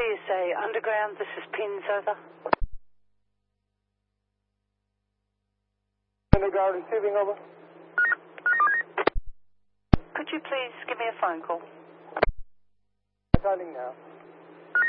GSA Underground, this is Pins, over. Underground receiving, over. Could you please give me a phone call? Calling now.